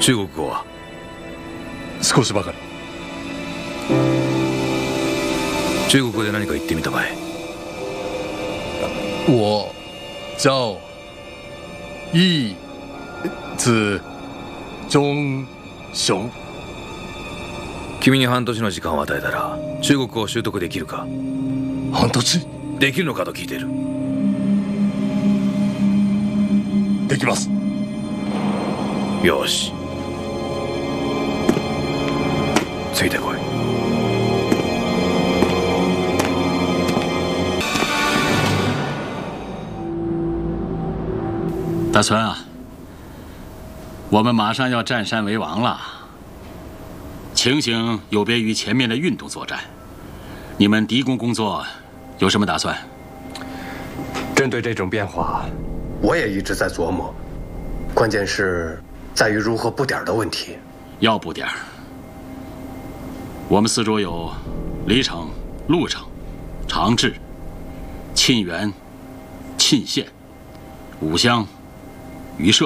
中国語は？ 少しばかり。 中国語で何か言ってみたまえ。 我叫易子中雄。 君に半年の時間を与えたら中国語を習得できるか？ 半年できるのかと聞いている。 できます。 よし、ついてこい。 大孙啊，我们马上要占山为王了，情形有别于前面的运动作战。你们敌攻工作有什么打算？ 针对这种变化，我也一直在琢磨，关键是在于如何布点的问题。 要布点，我们四周有黎城、鹿城、长治、沁园、沁县、武乡、榆社，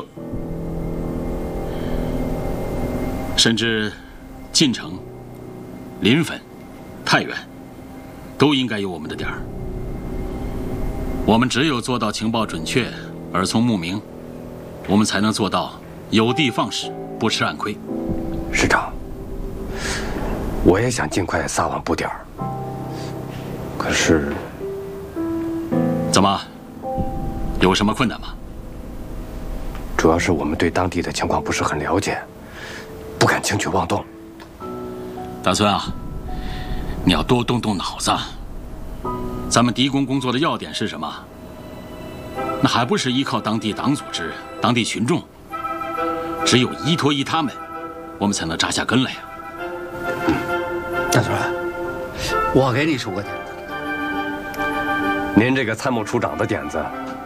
甚至晋城、临汾、太原，都应该有我们的点儿。我们只有做到情报准确、耳聪目明，我们才能做到有的放矢，不吃暗亏。 师长，我也想尽快撒网布点儿，可是， 怎么，有什么困难吗？ 主要是我们对当地的情况不是很了解，不敢轻举妄动。 大孙啊，你要多动动脑子。咱们敌攻工作的要点是什么？那还不是依靠当地党组织、当地群众？只有依托他们，我们才能扎下根来呀。 大孙，我给你出个点子。 您这个参谋处长的点子，